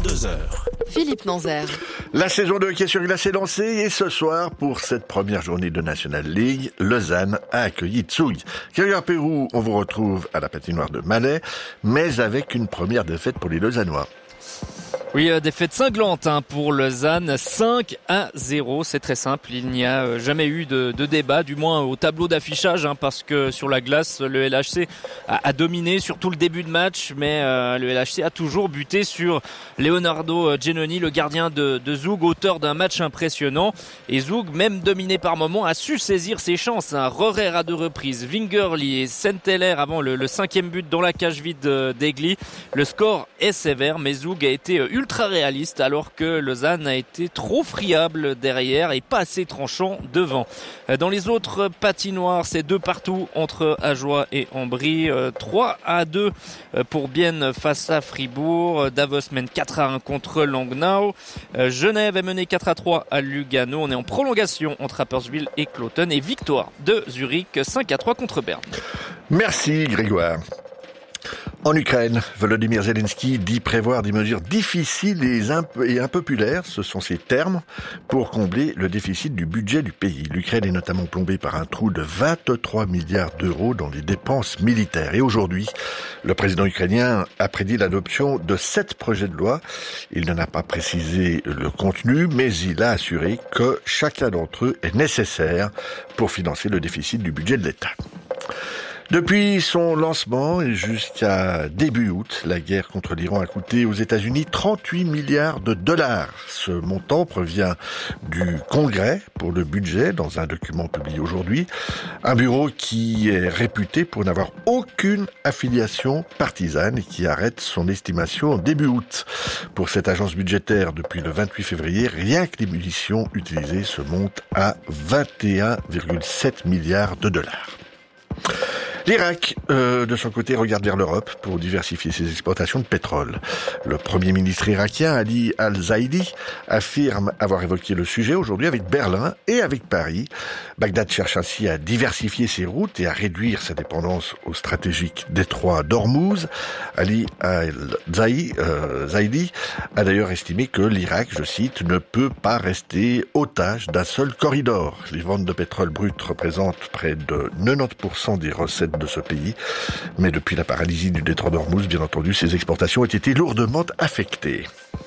22h. Philippe Nanzer. La saison de hockey sur glace est lancée et ce soir, pour cette première journée de National League, Lausanne a accueilli Zug. Grégoire Pérou, on vous retrouve à la patinoire de Malais, mais avec une première défaite pour les Lausannois. Oui, défaite cinglante pour Lausanne, 5-0, c'est très simple, il n'y a jamais eu de débat, du moins au tableau d'affichage, parce que sur la glace, le LHC a dominé sur tout le début de match, mais le LHC a toujours buté sur Leonardo Giannoni, le gardien de Zug, auteur d'un match impressionnant, et Zug, même dominé par moments, a su saisir ses chances, Rohrer à 2 reprises, Wingerli et Senteller avant le 5e but dans la cage vide d'Egli. Le score est sévère, mais Zug a été ultra réaliste alors que Lausanne a été trop friable derrière et pas assez tranchant devant. Dans les autres patinoires, c'est 2 partout entre Ajoie et Ambry, 3-2 pour Bienne face à Fribourg, Davos mène 4-1 contre Langnau, Genève est menée 4-3 à Lugano, on est en prolongation entre Rapperswil et Cloton et victoire de Zurich 5-3 contre Berne. Merci Grégoire. En Ukraine, Volodymyr Zelensky dit prévoir des mesures difficiles et impopulaires, ce sont ses termes, pour combler le déficit du budget du pays. L'Ukraine est notamment plombée par un trou de 23 milliards d'euros dans les dépenses militaires. Et aujourd'hui, le président ukrainien a prédit l'adoption de 7 projets de loi. Il n'en a pas précisé le contenu, mais il a assuré que chacun d'entre eux est nécessaire pour financer le déficit du budget de l'État. Depuis son lancement et jusqu'à début août, la guerre contre l'Iran a coûté aux États-Unis 38 milliards de dollars. Ce montant provient du Congrès pour le budget dans un document publié aujourd'hui. Un bureau qui est réputé pour n'avoir aucune affiliation partisane et qui arrête son estimation en début août. Pour cette agence budgétaire, depuis le 28 février, rien que les munitions utilisées se montent à 21,7 milliards de dollars. L'Irak, de son côté, regarde vers l'Europe pour diversifier ses exportations de pétrole. Le Premier ministre irakien, Ali Al-Zaidi, affirme avoir évoqué le sujet aujourd'hui avec Berlin et avec Paris. Bagdad cherche ainsi à diversifier ses routes et à réduire sa dépendance au stratégique détroit d'Ormuz. Ali Al-Zaidi a d'ailleurs estimé que l'Irak, je cite, ne peut pas rester otage d'un seul corridor. Les ventes de pétrole brut représentent près de 90% des recettes de ce pays. Mais depuis la paralysie du détroit d'Ormuz, bien entendu, ses exportations ont été lourdement affectées.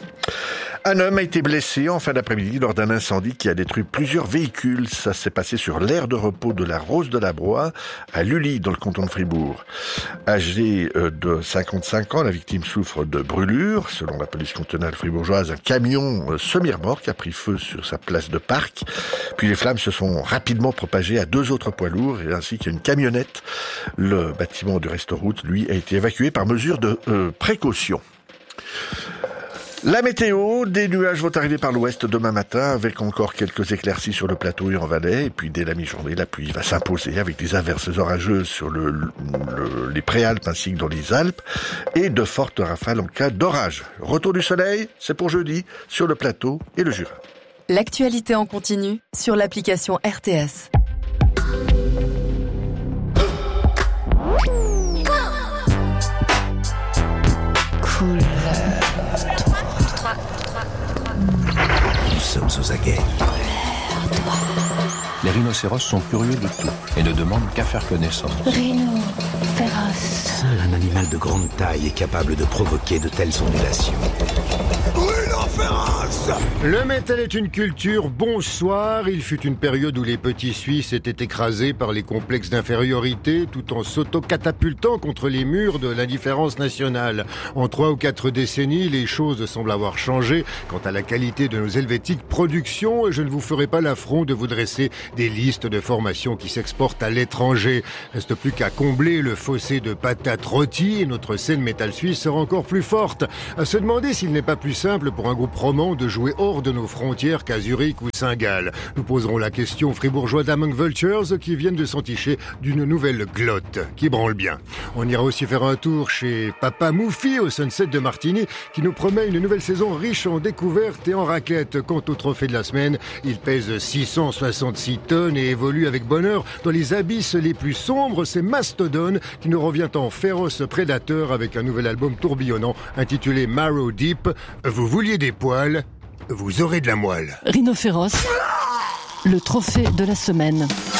Un homme a été blessé en fin d'après-midi lors d'un incendie qui a détruit plusieurs véhicules. Ça s'est passé sur l'aire de repos de la Rose de la Broye, à Lully, dans le canton de Fribourg. Âgé de 55 ans, la victime souffre de brûlures. Selon la police cantonale fribourgeoise, un camion semi-remorque a pris feu sur sa place de parc. Puis les flammes se sont rapidement propagées à 2 autres poids lourds, ainsi qu'à une camionnette. Le bâtiment du Restoroute, lui, a été évacué par mesure de précaution. La météo, des nuages vont arriver par l'ouest demain matin avec encore quelques éclaircies sur le plateau et en Valais. Et puis dès la mi-journée, la pluie va s'imposer avec des averses orageuses sur les Préalpes ainsi que dans les Alpes et de fortes rafales en cas d'orage. Retour du soleil, c'est pour jeudi sur le plateau et le Jura. L'actualité en continu sur l'application RTS. Cool. Nous sommes aux aguets. Les rhinocéros sont curieux de tout et ne demandent qu'à faire connaissance. Rhino, féroce. Seul un animal de grande taille est capable de provoquer de telles ondulations. Rhino féroce! Le métal est une culture, bonsoir. Il fut une période où les petits Suisses étaient écrasés par les complexes d'infériorité tout en s'auto-catapultant contre les murs de l'indifférence nationale. En 3 ou 4 décennies, les choses semblent avoir changé quant à la qualité de nos helvétiques productions et je ne vous ferai pas l'affront de vous dresser des listes de formations qui s'exportent à l'étranger. Reste plus qu'à combler le fossé de patates rôties et notre scène métal suisse sera encore plus forte. À se demander s'il n'est pas plus simple pour un groupe roman de jouer hors de nos frontières qu'à Zurich ou Saint-Gall. Nous poserons la question aux fribourgeois d'Among Vultures qui viennent de s'enticher d'une nouvelle glotte qui branle bien. On ira aussi faire un tour chez Papa Moufi au Sunset de Martigny qui nous promet une nouvelle saison riche en découvertes et en raquettes. Quant au trophée de la semaine, il pèse 666 tonnes et évolue avec bonheur dans les abysses les plus sombres. C'est Mastodon qui nous revient en féroce prédateur avec un nouvel album tourbillonnant intitulé Marrow Deep, A Vous vouliez des poils, vous aurez de la moelle. Rhinocéros, le trophée de la semaine.